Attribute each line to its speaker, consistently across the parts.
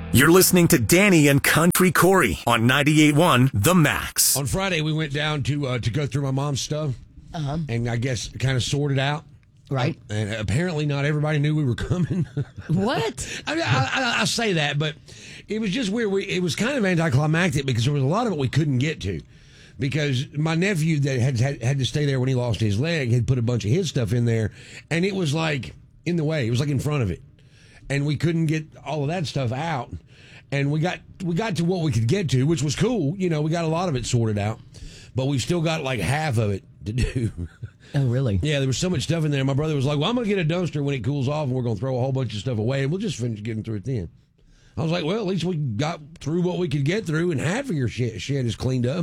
Speaker 1: You're listening to Danny and Country Corey on 98.1 The Max.
Speaker 2: On Friday, we went down to go through my mom's stuff, and I guess kind of sort it out.
Speaker 3: Right.
Speaker 2: And apparently not everybody knew we were coming.
Speaker 3: What?
Speaker 2: I mean, I say that, but it was just weird. It was kind of anticlimactic because there was a lot of it we couldn't get to. Because my nephew that had to stay there when he lost his leg had put a bunch of his stuff in there, and it was like in the way. It was like in front of it. And we couldn't get all of that stuff out. And we got to what we could get to, which was cool. You know, we got a lot of it sorted out. But we still got like half of it to do.
Speaker 3: Oh, really?
Speaker 2: Yeah, there was so much stuff in there. My brother was like, well, I'm going to get a dumpster when it cools off, and we're going to throw a whole bunch of stuff away, and we'll just finish getting through it then. I was like, well, at least we got through what we could get through, and half of your shed is cleaned up.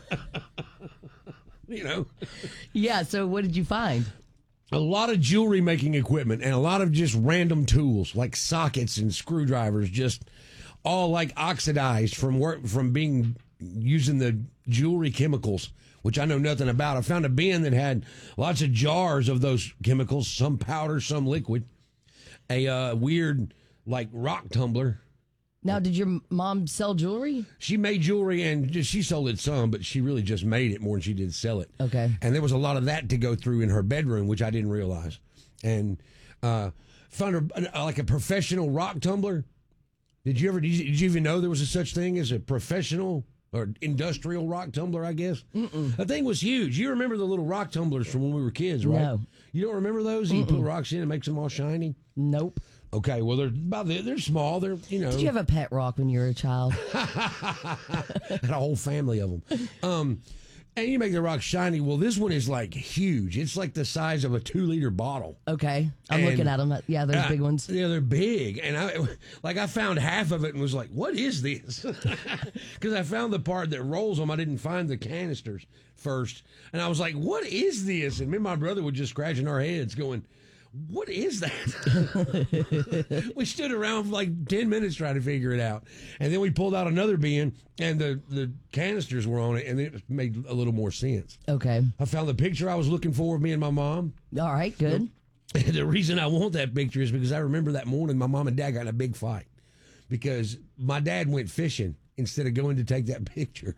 Speaker 2: You know?
Speaker 3: Yeah, so what did you find?
Speaker 2: A lot of jewelry making equipment and a lot of just random tools like sockets and screwdrivers, just all like oxidized from being using the jewelry chemicals, which I know nothing about. I found a bin that had lots of jars of those chemicals, some powder, some liquid, a weird like rock tumbler.
Speaker 3: Now, did your mom sell jewelry?
Speaker 2: She made jewelry and she sold it some, but she really just made it more than she did sell it.
Speaker 3: Okay.
Speaker 2: And there was a lot of that to go through in her bedroom, which I didn't realize. And found her like a professional rock tumbler. Did you even know there was a such thing as a professional or industrial rock tumbler, I guess?
Speaker 3: Mm-mm.
Speaker 2: That thing was huge. You remember the little rock tumblers from when we were kids, right?
Speaker 3: No.
Speaker 2: You don't remember those? You put rocks in and makes them all shiny?
Speaker 3: Nope.
Speaker 2: Okay, well, they're small. They're, you know.
Speaker 3: Did you have a pet rock when you were a child?
Speaker 2: Had a whole family of them. And you make the rock shiny. Well, this one is like huge. It's like the size of a 2-liter bottle.
Speaker 3: Okay. I'm looking at them. Yeah, those big ones.
Speaker 2: Yeah, they're big. And I found half of it and was like, what is this? Because I found the part that rolls them. I didn't find the canisters first. And I was like, what is this? And me and my brother were just scratching our heads going, what is that? We stood around for like 10 minutes trying to figure it out. And then we pulled out another bin, and the canisters were on it, and it made a little more sense.
Speaker 3: Okay.
Speaker 2: I found the picture I was looking for of me and my mom.
Speaker 3: All right, good.
Speaker 2: The reason I want that picture is because I remember that morning my mom and dad got in a big fight because my dad went fishing instead of going to take that picture.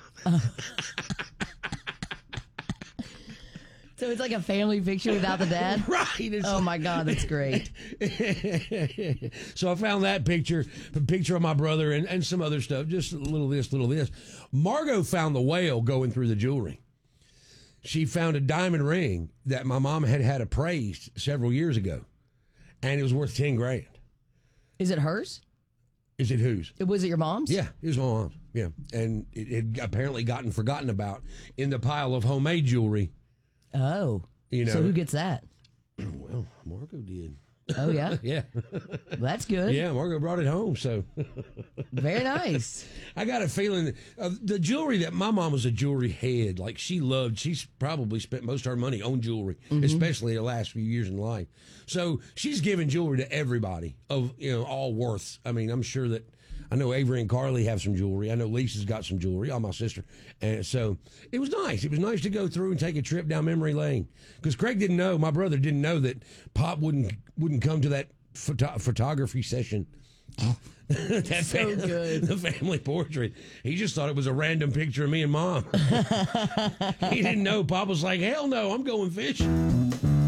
Speaker 3: So it's like a family picture without the dad?
Speaker 2: Right.
Speaker 3: Oh, my God, that's great.
Speaker 2: So I found that picture, a picture of my brother and some other stuff, just a little this, little this. Margot found the whale going through the jewelry. She found a diamond ring that my mom had appraised several years ago, and it was worth $10,000.
Speaker 3: Is it hers?
Speaker 2: Is it whose?
Speaker 3: Was it your mom's?
Speaker 2: Yeah, it was my mom's. Yeah, and it had apparently gotten forgotten about in the pile of homemade jewelry.
Speaker 3: Oh.
Speaker 2: You know.
Speaker 3: So who gets that?
Speaker 2: Well, Margot did.
Speaker 3: Oh, yeah?
Speaker 2: Yeah.
Speaker 3: Well, that's good.
Speaker 2: Yeah, Margot brought it home, so.
Speaker 3: Very nice.
Speaker 2: I got a feeling that, the jewelry that my mom was a jewelry head. Like, she's probably spent most of her money on jewelry, especially the last few years in life. So she's giving jewelry to everybody of, all worths. I mean, I'm sure that, I know Avery and Carly have some jewelry. I know Lisa's got some jewelry, all my sister. And so it was nice. It was nice to go through and take a trip down memory lane. Because Craig didn't know, my brother didn't know that Pop wouldn't come to that photography session.
Speaker 3: Good.
Speaker 2: The family portrait. He just thought it was a random picture of me and Mom. He didn't know. Pop was like, hell no, I'm going fishing.